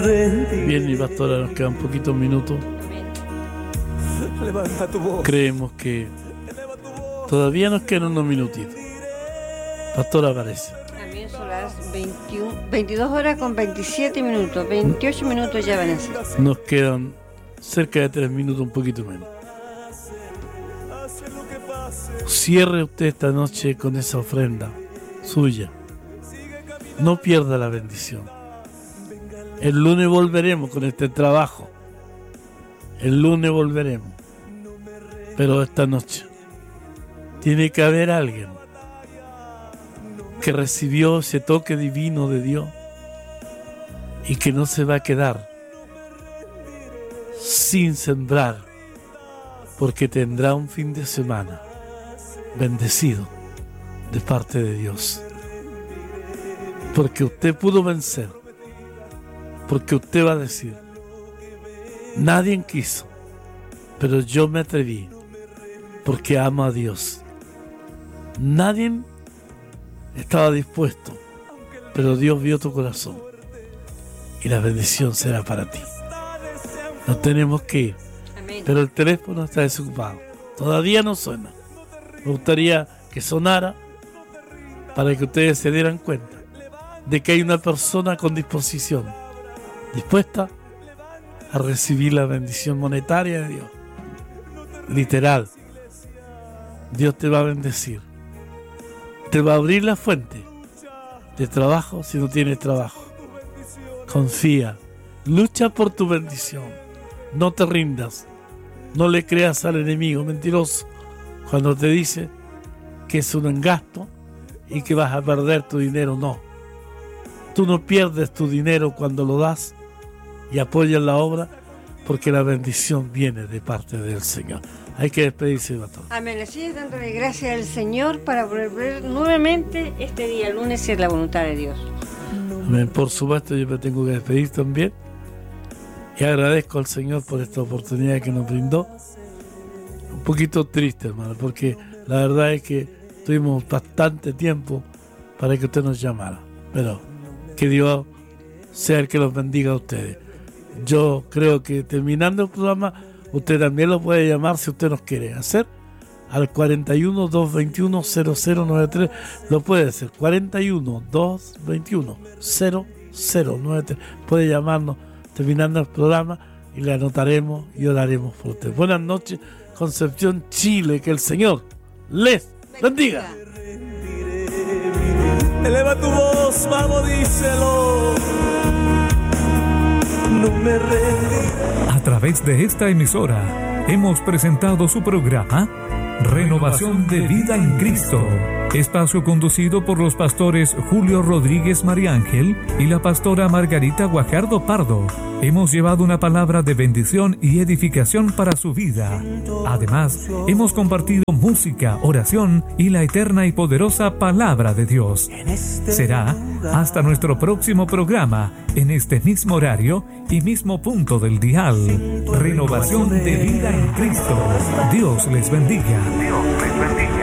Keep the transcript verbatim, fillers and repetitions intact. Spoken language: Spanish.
Bien, mi pastora, nos quedan poquitos minutos. Levanta tu voz. Creemos que todavía nos quedan unos minutitos. Pastora, aparece. También son las veintiuno, veintidós horas con veintisiete minutos. veintiocho minutos ya van a ser. Nos quedan cerca de tres minutos, un poquito menos. Cierre usted esta noche con esa ofrenda suya. No pierda la bendición. El lunes volveremos con este trabajo. El lunes volveremos. Pero esta noche tiene que haber alguien que recibió ese toque divino de Dios y que no se va a quedar sin sembrar, porque tendrá un fin de semana bendecido de parte de Dios. Porque usted pudo vencer. Porque usted va a decir: nadie quiso, pero yo me atreví porque amo a Dios. Nadie estaba dispuesto, pero Dios vio tu corazón y la bendición será para ti. No tenemos que ir, pero el teléfono está desocupado. Todavía no suena. Me gustaría que sonara para que ustedes se dieran cuenta de que hay una persona con disposición, dispuesta a recibir la bendición monetaria de Dios. Literal. Dios te va a bendecir. Te va a abrir la fuente de trabajo si no tienes trabajo. Confía. Lucha por tu bendición. No te rindas. No le creas al enemigo mentiroso cuando te dice que es un gasto y que vas a perder tu dinero. No. Tú no pierdes tu dinero cuando lo das y apoyas la obra, porque la bendición viene de parte del Señor. Hay que despedirse, pastor. Amén. Así es, dándole gracias al Señor para volver nuevamente este día, el lunes, si es la voluntad de Dios. Amén. Por supuesto, yo me tengo que despedir también. Y agradezco al Señor por esta oportunidad que nos brindó. Un poquito triste, hermano, porque la verdad es que tuvimos bastante tiempo para que usted nos llamara. Pero que Dios sea el que los bendiga a ustedes. Yo creo que terminando el programa, usted también lo puede llamar si usted nos quiere hacer al cuarenta y uno, doscientos veintiuno, cero cero noventa y tres. Lo puede hacer, cuarenta y uno, doscientos veintiuno, cero cero noventa y tres. Puede llamarnos terminando el programa y le anotaremos y oraremos por usted. Buenas noches, Concepción, Chile. Que el Señor les bendiga. Eleva tu voz, vamos, díselo. No me rendiré. A través de esta emisora hemos presentado su programa Renovación de Vida en Cristo, espacio conducido por los pastores Julio Rodríguez Mariángel y la pastora Margarita Guajardo Pardo. Hemos llevado una palabra de bendición y edificación para su vida. Además, hemos compartido música, oración y la eterna y poderosa palabra de Dios. Será hasta nuestro próximo programa, en este mismo horario y mismo punto del dial. Renovación de Vida en Cristo. Dios les bendiga. Dios les bendiga.